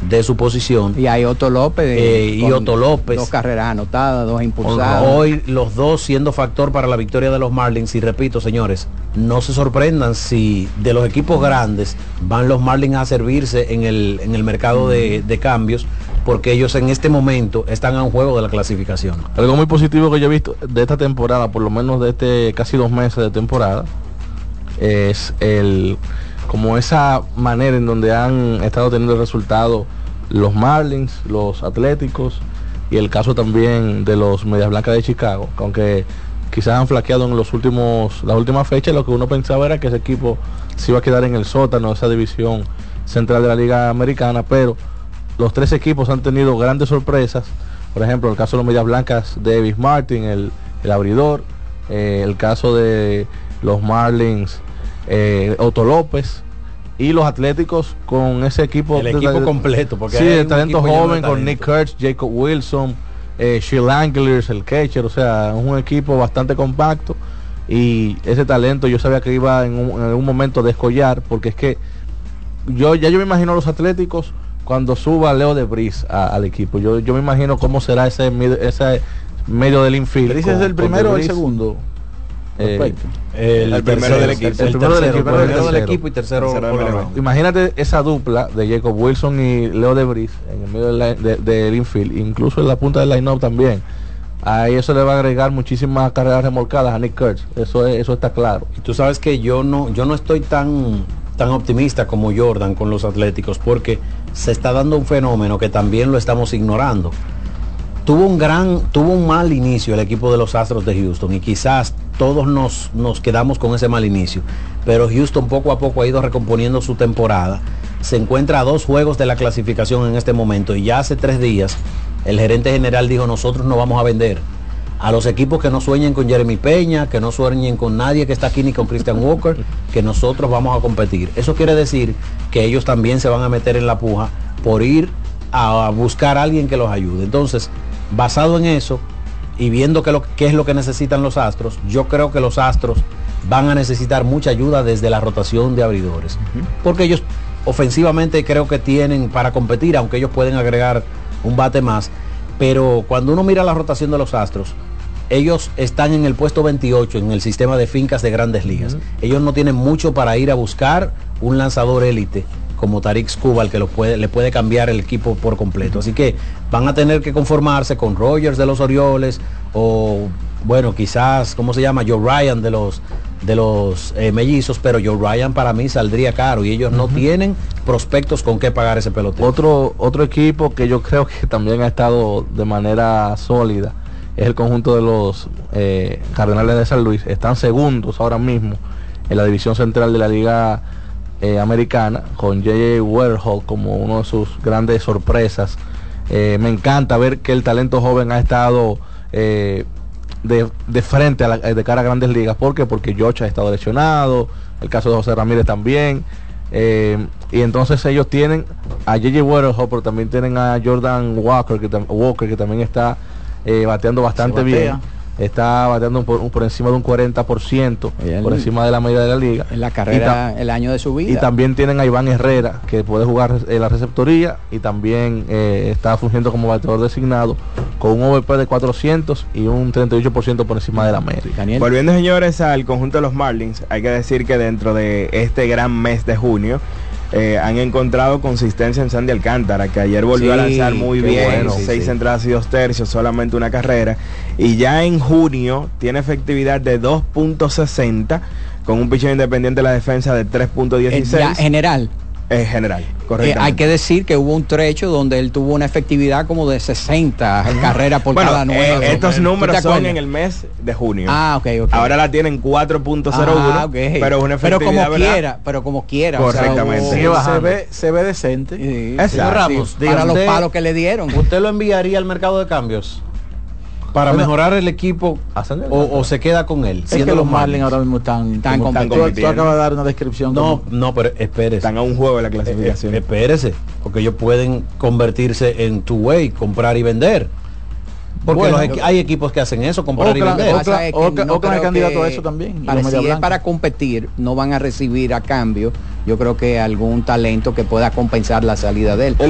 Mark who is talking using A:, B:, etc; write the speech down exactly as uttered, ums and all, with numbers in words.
A: de su posición.
B: Y hay Otto López.
A: Eh, y Otto López.
B: Dos carreras anotadas, dos impulsadas.
A: Hoy los dos siendo factor para la victoria de los Marlins. Y repito, señores, no se sorprendan si de los equipos grandes van los Marlins a servirse en el, en el mercado de, de cambios, porque ellos en este momento están a un juego de la clasificación.
C: Algo muy positivo que yo he visto de esta temporada, por lo menos de este casi dos meses de temporada, es el como esa manera en donde han estado teniendo resultados los Marlins, los Atléticos y el caso también de los Medias Blancas de Chicago, aunque quizás han flaqueado en los últimos las últimas fechas. Lo que uno pensaba era que ese equipo se iba a quedar en el sótano de esa división central de la Liga Americana, pero los tres equipos han tenido grandes sorpresas. Por ejemplo, el caso de los Medias Blancas, Davis Martin, el, el abridor, eh, el caso de los Marlins, eh, Otto López, y los Atléticos con ese equipo,
A: el equipo de, completo, porque
C: sí, de talento joven,
A: de
C: con Nick Kurtz, Jacob Wilson, eh, Shea Langeliers, el catcher. O sea, es un equipo bastante compacto, y ese talento yo sabía que iba en, un, en algún momento a descollar, porque es que yo ya yo me imagino a los Atléticos cuando suba Leo de Bris a, al equipo. Yo, yo me imagino cómo será ese, ese medio del infield.
D: ¿Pero dices el primero o el segundo?
C: Eh,
A: el, el primero del equipo, el primero del equipo, el primero del equipo y tercero, tercero por el
C: imagínate esa dupla de Jacob Wilson y Leo de Bris en el medio del de, de infield, incluso en la punta del line-up también. A eso le va a agregar muchísimas carreras remolcadas a Nick Kurtz. Eso es, eso está claro.
A: Y tú sabes que yo no, yo no estoy tan, tan optimista como Jordan con los Atléticos, porque se está dando un fenómeno que también lo estamos ignorando. Tuvo un gran, tuvo un mal inicio el equipo de los Astros de Houston, y quizás todos nos, nos quedamos con ese mal inicio, pero Houston poco a poco ha ido recomponiendo su temporada. Se encuentra a dos juegos de la clasificación en este momento, y ya hace tres días el gerente general dijo: nosotros no vamos a vender a los equipos que no sueñen con Jeremy Peña, que no sueñen con nadie que está aquí ni con Christian Walker, que nosotros vamos a competir. Eso quiere decir que ellos también se van a meter en la puja por ir a buscar a alguien que los ayude. Entonces, basado en eso y viendo que lo, qué es lo que necesitan los Astros, yo creo que los Astros van a necesitar mucha ayuda desde la rotación de abridores, uh-huh. porque ellos ofensivamente creo que tienen para competir, aunque ellos pueden agregar un bate más. Pero cuando uno mira la rotación de los Astros, ellos están en el puesto veintiocho en el sistema de fincas de Grandes Ligas. Uh-huh. Ellos no tienen mucho para ir a buscar un lanzador élite como Tarik Skubal, que lo puede, le puede cambiar el equipo por completo. Así que van a tener que conformarse con Rogers de los Orioles, o bueno, quizás, ¿cómo se llama? Joe Ryan de los de los eh, Mellizos, pero Joe Ryan para mí saldría caro, y ellos uh-huh. no tienen prospectos con qué pagar ese pelotero.
C: Otro, otro equipo que yo creo que también ha estado de manera sólida es el conjunto de los eh, Cardenales de San Luis. Están segundos ahora mismo en la división central de la Liga Eh, americana, con J J Wetterhall como uno de sus grandes sorpresas. Eh, me encanta ver que el talento joven ha estado eh, de, de frente a la, de cara a Grandes Ligas. ¿Por qué? Porque George ha estado lesionado, el caso de José Ramírez también, eh, y entonces ellos tienen a J J Wetterhall, pero también tienen a Jordan Walker, que, Walker, que también está eh, bateando bastante bien. Está bateando por, por encima de un cuarenta por ciento, el, por encima de la media de la liga.
B: En la carrera, el año de su vida.
C: Y también tienen a Iván Herrera, que puede jugar en la receptoría, y también eh, está fungiendo como bateador designado, con un O V P de cuatrocientos y un treinta y ocho por ciento por encima de la media.
E: Daniel. Volviendo, señores, al conjunto de los Marlins, hay que decir que dentro de este gran mes de junio, Eh, han encontrado consistencia en Sandy Alcántara, que ayer volvió sí, a lanzar muy bien, bueno, sí, seis sí. entradas y dos tercios, solamente una carrera, y ya en junio tiene efectividad de dos punto sesenta, con un picheo independiente de la defensa de tres punto dieciséis.
B: Ya general.
E: En general,
B: correcto. Eh, hay que decir que hubo un trecho donde él tuvo una efectividad como de sesenta carreras por
E: bueno,
B: cada nueve.
E: Eh, estos números son en el mes de junio.
B: Ah, ok, ok.
E: Ahora la tienen cuatro punto cero uno, ah, okay. pero una efectividad,
B: pero como
E: ¿verdad?
B: quiera, pero como quiera.
E: Correctamente.
D: O sea, se, ve, se ve decente.
B: Sí,
A: Señor Ramos,
B: sí, para los palos que le dieron.
A: ¿Usted lo enviaría al mercado de cambios para bueno, mejorar el equipo o, o se queda con él?
D: Es que los Marlins ahora mismo están,
B: están
D: compitiendo. Tú, tú acabas de dar una descripción.
A: No,
D: como...
A: no, pero espérese.
E: Están a un juego de la clasificación.
A: Eh, espérese, porque ellos pueden convertirse en two-way, comprar y vender. Porque bueno, los, hay equipos que hacen eso, comprar
D: Oakland,
A: y vender.
D: Oakland,
B: es
D: Oakland,
B: no
D: Oakland es candidato a eso también.
B: Para, si es para competir, no van a recibir a cambio, yo creo que algún talento que pueda compensar la salida de él.